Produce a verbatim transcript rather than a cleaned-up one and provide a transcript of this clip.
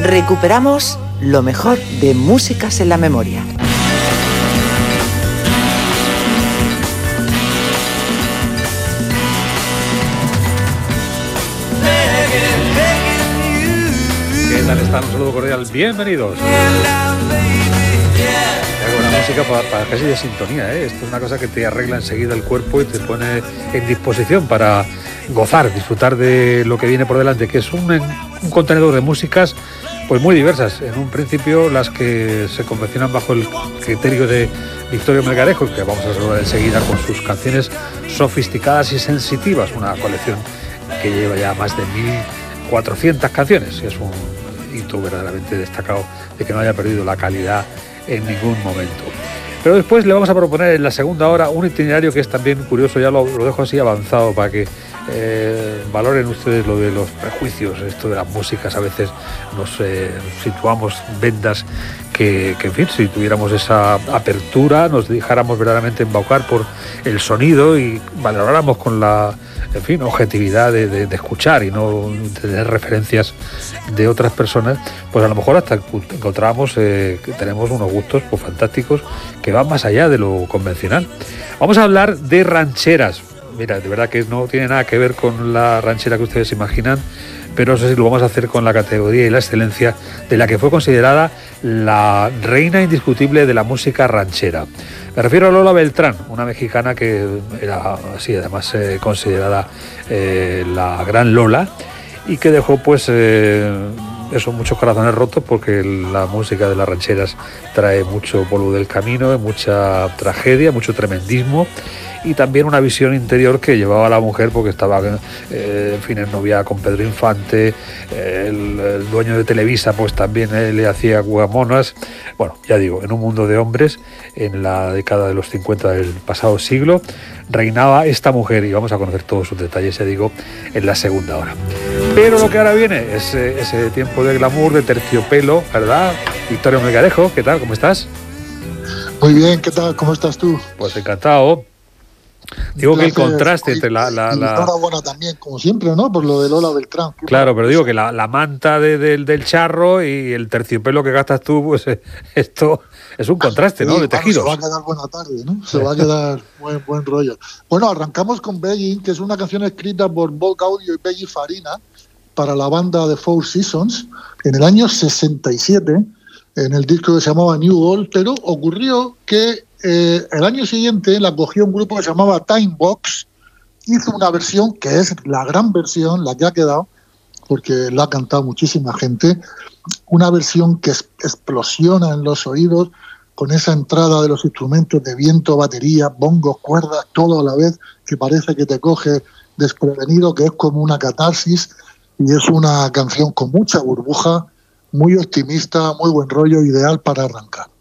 Recuperamos lo mejor de Músicas en la Memoria. ¿Qué tal están? Un saludo cordial. Bienvenidos. Una música para, para casi de sintonía, ¿eh? Esto es una cosa que te arregla enseguida el cuerpo y te pone en disposición para gozar, disfrutar de lo que viene por delante, que es un, un contenedor de músicas pues muy diversas. En un principio las que se confeccionan bajo el criterio de Victorio Melgarejo, que vamos a saludar enseguida, con sus canciones sofisticadas y sensitivas, una colección que lleva ya más de mil cuatrocientas canciones, y es un hito verdaderamente destacado de que no haya perdido la calidad en ningún momento. Pero después le vamos a proponer en la segunda hora un itinerario que es también curioso, ya lo, lo dejo así avanzado para que eh, valoren ustedes lo de los prejuicios, esto de las músicas. A veces nos eh, situamos vendas que, que, en fin, si tuviéramos esa apertura, nos dejáramos verdaderamente embaucar por el sonido y valoráramos con la, en fin, objetividad de, de, de escuchar y no tener referencias de otras personas, pues a lo mejor hasta encontramos eh, que tenemos unos gustos pues fantásticos que van más allá de lo convencional. Vamos a hablar de rancheras. Mira, de verdad que no tiene nada que ver con la ranchera que ustedes imaginan, pero no sé si lo vamos a hacer con la categoría y la excelencia de la que fue considerada la reina indiscutible de la música ranchera. Me refiero a Lola Beltrán, una mexicana que era así, además eh, considerada eh, la gran Lola, y que dejó pues eh, eso, muchos corazones rotos, porque la música de las rancheras trae mucho polvo del camino, mucha tragedia, mucho tremendismo, y también una visión interior que llevaba a la mujer, porque estaba eh, en fin, en novia con Pedro Infante, eh, el, el dueño de Televisa pues también eh, le hacía guamonas. Bueno, ya digo, en un mundo de hombres, en la década de los cincuenta del pasado siglo, reinaba esta mujer, y vamos a conocer todos sus detalles, ya digo, en la segunda hora. Pero lo que ahora viene es eh, ese tiempo de glamour, de terciopelo, ¿verdad? Victorio Melgarejo, ¿qué tal? ¿Cómo estás? Muy bien, ¿qué tal? ¿Cómo estás tú? Pues encantado. Digo que el contraste entre la... la, la... Enhorabuena también, como siempre, ¿no? Por lo de Lola Beltrán. Claro, pero digo que la, la manta de, de, del charro y el terciopelo que gastas tú, pues eh, esto es un contraste, sí, ¿no? De bueno, tejidos. Se va a quedar buena tarde, ¿no? Se va a quedar buen, buen rollo. Bueno, arrancamos con Begging, que es una canción escrita por Bob Gaudio y Peggy Farina para la banda de Four Seasons en el año sesenta y siete, en el disco que se llamaba New Gold, pero ocurrió que Eh, el año siguiente la cogió un grupo que se llamaba Time Box, hizo una versión que es la gran versión, la que ha quedado, porque la ha cantado muchísima gente, una versión que es, explosiona en los oídos, con esa entrada de los instrumentos de viento, batería, bongos, cuerdas, todo a la vez, que parece que te coge desprevenido, que es como una catarsis, y es una canción con mucha burbuja, muy optimista, muy buen rollo, ideal para arrancar.